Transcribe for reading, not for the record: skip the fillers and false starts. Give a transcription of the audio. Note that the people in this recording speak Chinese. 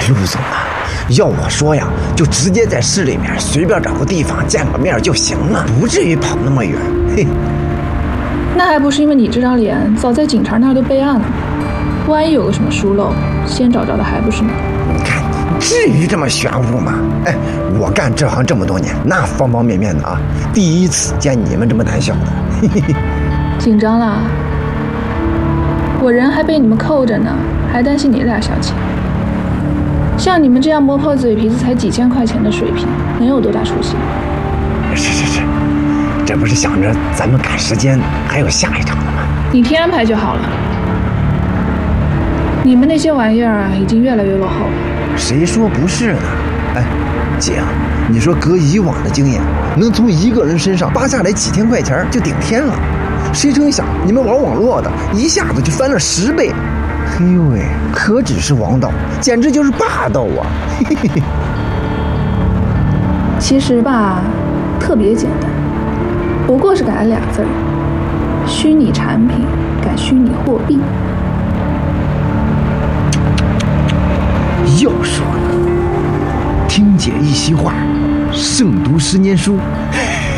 陆总啊，要我说呀，就直接在市里面随便找个地方见个面就行了，不至于跑那么远。嘿， 那还不是因为你这张脸早在警察那儿都备案了，万一有个什么疏漏，先找着的还不是你？ 你看，至于这么玄乎吗？哎，我干这行这么多年，那方方面面的啊，第一次见你们这么胆小的。嘿嘿嘿， 紧张啦？我人还被你们扣着呢，还担心你俩小气。像你们这样磨破嘴皮子才几千块钱的水平，能有多大出息？ 是，这不是想着咱们赶时间，还有下一场的吗？ 你听安排就好了。你们那些玩意儿啊，已经越来越落后了。 谁说不是呢？哎，姐啊，你说搁以往的经验，能从一个人身上扒下来几千块钱就顶天了，谁成想你们玩网络的，一下子就翻了10倍。嘿呦喂，可只是王道，简直就是霸道啊！嘿嘿嘿。 其实吧，特别简单，不过是改了2字儿：虚拟产品改虚拟货币。 要说呢，听姐一席话，胜读10年书。